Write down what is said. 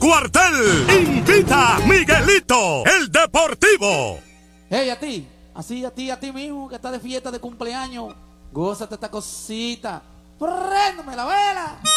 Cuartel invita Miguelito, el deportivo. Hey, a ti, así a ti mismo que está de fiesta de cumpleaños, gózate esta cosita, préndeme la vela.